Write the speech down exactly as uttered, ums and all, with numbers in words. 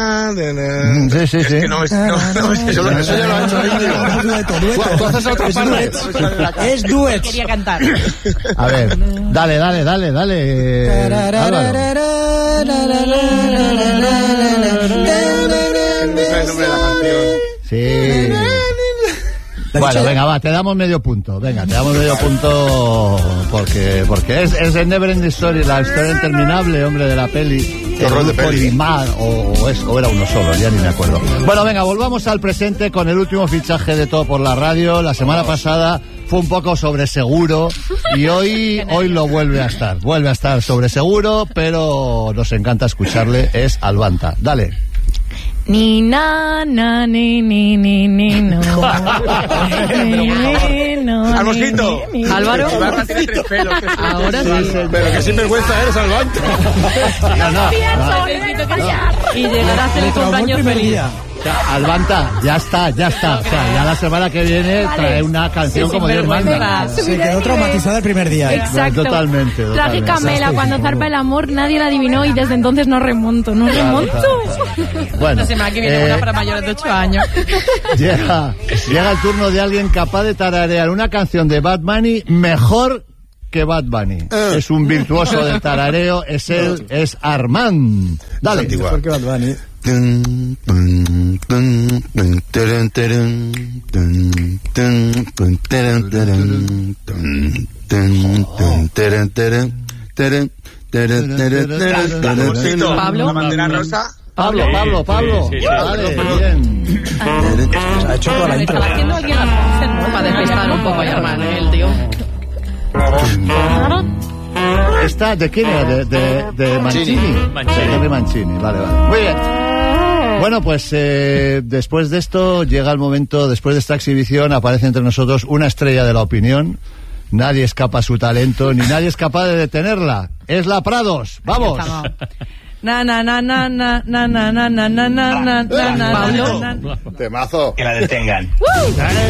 na, na, na. Sí, sí, es sí. que no, es, no, no, es que eso, eso ya lo ha hecho Íñigo. Dueto, dueto. Tú haces otra parte. Es duet. Quería cantar. A ver, dale, dale, dale, dale. Álvaro. Me sale el nombre de la canción. Sí. Bueno, venga, va, te damos medio punto. Venga, te damos medio punto porque porque es, es el Never Ending Story, la historia interminable, hombre, de la peli. Qué horror de peli. Polimar, o, o, es, o era uno solo, ya ni me acuerdo. Bueno, venga, volvamos al presente con el último fichaje de Todo por la Radio. La semana pasada fue un poco sobre seguro y hoy, hoy lo vuelve a estar. Vuelve a estar sobre seguro, pero nos encanta escucharle. Es Albanta. Dale. Ni na na ni ni ni ni no. Ni, no, Almosito. ni, ni, ni. Álvaro. Albanta tiene tres pelos. Ahora sí. Pero que sinvergüenza eres, Albanta. No, no, no. Y llegará a ser el cumpleaños feliz. O sea, Albanta, ya está, ya está. O sea, ya la semana que viene trae una canción Sí, como Dios manda. Se quedó traumatizada el primer día. Exacto. Totalmente, totalmente. Traje Camela, cuando zarpa el amor, nadie la adivinó y desde entonces no remonto, no remonto. Bueno, La semana que viene eh, una para mayores de ocho años. llega, llega el turno de alguien capaz de tararear una canción de Bad Bunny mejor que Bad Bunny. Es un virtuoso del tarareo, es él, es Armand. Dale. Mejor que Bad Bunny. Pablo. La bandera rosa. Pablo, Pablo, Pablo. Sí, sí, sí. Vale, bien. Ha hecho toda la intro. Estaba haciendo alguien las voces, ¿no? Para despistar un poco a Armand, ¿eh? El tío. Esta, ¿de quién era? ¿De, de, de Mancini? Mancini. Sí, de Mancini, vale, vale. Muy bien. Bueno, pues eh, después de esto llega el momento, después de esta exhibición aparece entre nosotros una estrella de la opinión. Nadie escapa a su talento, ni nadie es capaz de detenerla. Es la Prados. ¡Vamos! Na na na na na na na na na na na na na na. Temazo. Que la detengan. ¡Dale!